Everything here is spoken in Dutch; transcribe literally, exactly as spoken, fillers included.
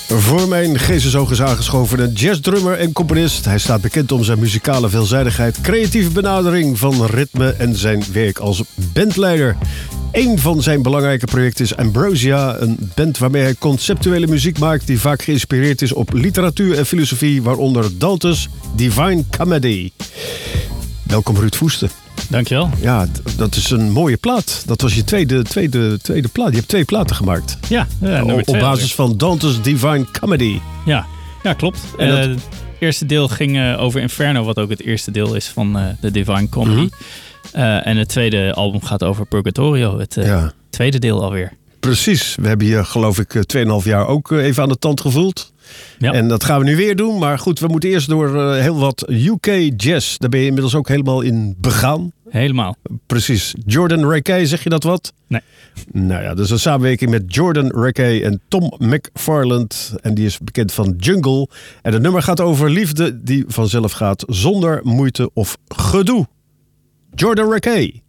Voor mijn geestesoog is aangeschoven een jazzdrummer en componist. Hij staat bekend om zijn muzikale veelzijdigheid, creatieve benadering van ritme en zijn werk als bandleider. Een van zijn belangrijke projecten is Ambrosia, een band waarmee hij conceptuele muziek maakt die vaak geïnspireerd is op literatuur en filosofie, waaronder Dante's Divine Comedy. Welkom Ruud Voeste. Dankjewel. Ja, d- dat is een mooie plaat. Dat was je tweede, tweede, tweede plaat. Je hebt twee platen gemaakt. Ja, ja o, op basis van Dante's Divine Comedy. Ja, ja klopt. En dat... uh, het eerste deel ging uh, over Inferno, wat ook het eerste deel is van uh, de Divine Comedy. Mm-hmm. Uh, en het tweede album gaat over Purgatorio, het uh, ja. tweede deel alweer. Precies. We hebben hier geloof ik twee en een half jaar ook uh, even aan de tand gevoeld. Ja. En dat gaan we nu weer doen. Maar goed, we moeten eerst door uh, heel wat U K jazz. Daar ben je inmiddels ook helemaal in begaan. Helemaal. Precies. Jordan Rakei, zeg je dat wat? Nee. Nou ja, dus een samenwerking met Jordan Rakei en Tom McFarland. En die is bekend van Jungle. En het nummer gaat over liefde die vanzelf gaat zonder moeite of gedoe. Jordan Rakei.